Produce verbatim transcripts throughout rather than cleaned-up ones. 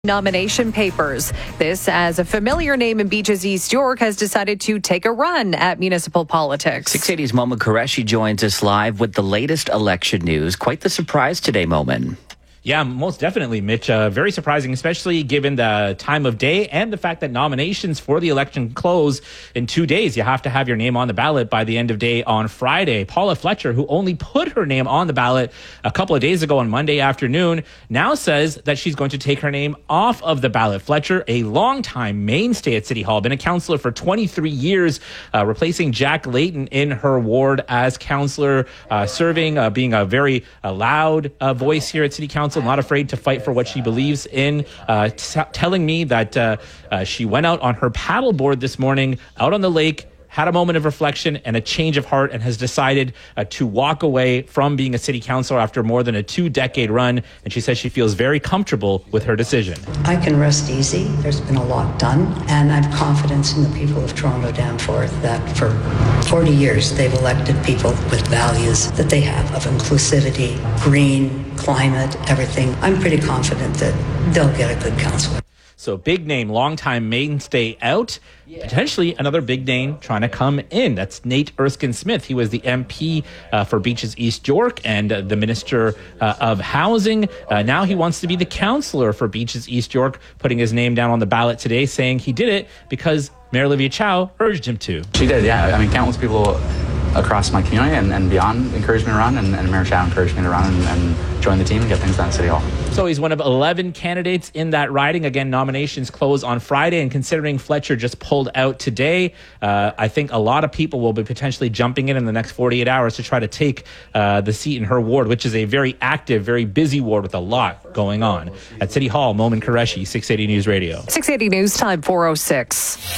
Nomination papers. This as a familiar name in Beaches East York has decided to take a run at municipal politics. six eighty's Momin Qureshi joins us live with the latest election news. Quite the surprise today, Momin. Yeah, most definitely, Mitch. Uh, very surprising, especially given the time of day and the fact that nominations for the election close in two days. You have to have your name on the ballot by the end of day on Friday. Paula Fletcher, who only put her name on the ballot a couple of days ago on Monday afternoon, now says that she's going to take her name off of the ballot. Fletcher, a longtime mainstay at City Hall, been a councillor for twenty-three years, uh, replacing Jack Layton in her ward as councillor, uh, serving, uh, being a very uh, loud uh, voice here at City Council. Not afraid to fight for what she believes in, uh, t- telling me that uh, uh, she went out on her paddleboard this morning out on the lake, had a moment of reflection and a change of heart, and has decided uh, to walk away from being a city councillor after more than a two-decade run. And she says she feels very comfortable with her decision. I can rest easy. There's been a lot done, and I have confidence in the people of Toronto Danforth that for forty years they've elected people with values that they have of inclusivity, green, climate, everything. I'm pretty confident that they'll get a good councillor. So big name, longtime mainstay out. Yeah. Potentially another big name trying to come in. That's Nate Erskine-Smith. He was the M P uh, for Beaches East York and uh, the Minister uh, of Housing. Uh, now he wants to be the councillor for Beaches East York, putting his name down on the ballot today, saying he did it because Mayor Olivia Chow urged him to. She did, yeah. I mean, countless people across my community and, and beyond encouraged me to run, and, and Mayor Chow encouraged me to run and, and join the team and get things done at City Hall. So he's one of eleven candidates in that riding. Again, nominations close on Friday, and considering Fletcher just pulled out today, uh, I think a lot of people will be potentially jumping in in the next forty-eight hours to try to take uh, the seat in her ward, which is a very active, very busy ward with a lot going on. At City Hall, Momin Qureshi, six eighty News Radio. six eighty News Time, four oh six.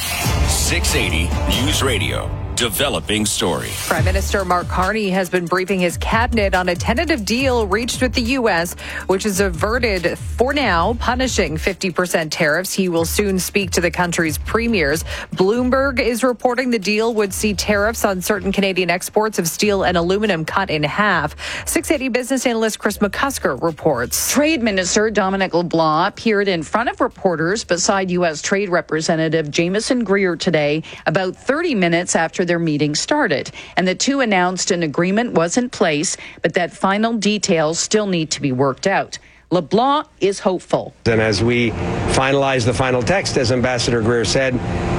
six eighty News Radio. Developing story. Prime Minister Mark Carney has been briefing his cabinet on a tentative deal reached with the U S, which is averted, for now, punishing fifty percent tariffs. He will soon speak to the country's premiers. Bloomberg is reporting the deal would see tariffs on certain Canadian exports of steel and aluminum cut in half. six eighty business analyst Chris McCusker reports. Trade Minister Dominic LeBlanc appeared in front of reporters beside U S Trade Representative Jameson Greer today, about thirty minutes after their meeting started, and the two announced an agreement was in place, but that final details still need to be worked out. LeBlanc is hopeful. And as we finalize the final text, as Ambassador Greer said,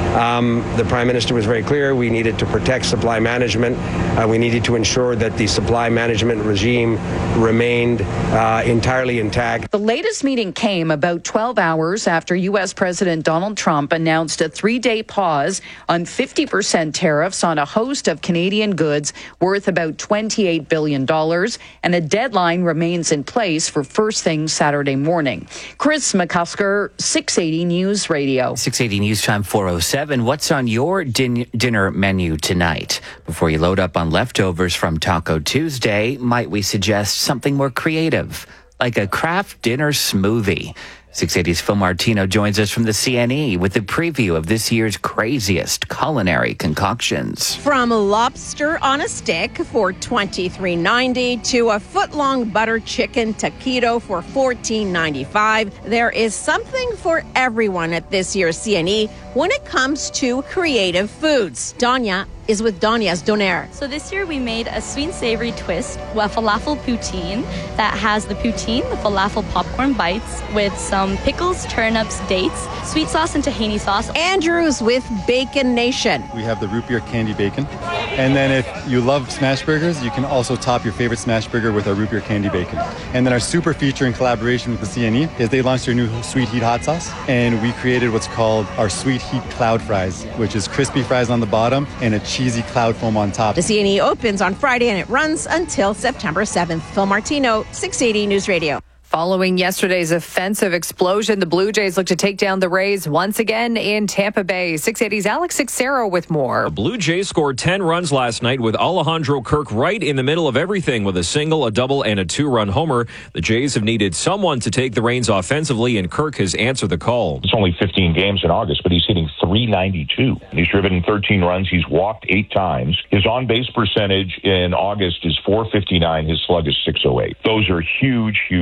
um, the Prime Minister was very clear. We needed to protect supply management. Uh, we needed to ensure that the supply management regime remained uh, entirely intact. The latest meeting came about twelve hours after U S President Donald Trump announced a three-day pause on fifty percent tariffs on a host of Canadian goods worth about twenty-eight billion dollars, and a deadline remains in place for first thing Saturday morning. Chris McCusker, six eighty News Radio. six eighty News Time, four oh seven. What's on your din- dinner menu tonight? Before you load up on leftovers from Taco Tuesday, might we suggest something more creative, like a craft dinner smoothie? six eighty's Phil Martino joins us from the C N E with a preview of this year's craziest culinary concoctions. From lobster on a stick for twenty-three ninety to a foot-long butter chicken taquito for fourteen ninety-five, there is something for everyone at this year's C N E when it comes to creative foods. Danya is with Danya's Donair. So this year we made a sweet and savory twist, a falafel poutine that has the poutine, the falafel popcorn bites with some pickles, turnips, dates, sweet sauce and tahini sauce. Andrew's with Bacon Nation. We have the root beer candy bacon. And then if you love smash burgers, you can also top your favorite smash burger with our root beer candy bacon. And then our super feature in collaboration with the C N E is they launched their new sweet heat hot sauce. And we created what's called our sweet heat cloud fries, which is crispy fries on the bottom and a cheesy cloud foam on top. The C N E opens on Friday and it runs until September seventh. Phil Martino, six eighty News Radio. Following yesterday's offensive explosion, the Blue Jays look to take down the Rays once again in Tampa Bay. six eighty's Alex Sixero with more. The Blue Jays scored ten runs last night with Alejandro Kirk right in the middle of everything with a single, a double, and a two-run homer. The Jays have needed someone to take the reins offensively, and Kirk has answered the call. It's only fifteen games in August, but he's hitting three ninety-two. He's driven thirteen runs. He's walked eight times. His on-base percentage in August is four fifty-nine. His slug is six oh eight. Those are huge, huge numbers.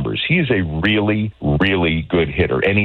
numbers. He is a really, really good hitter. And he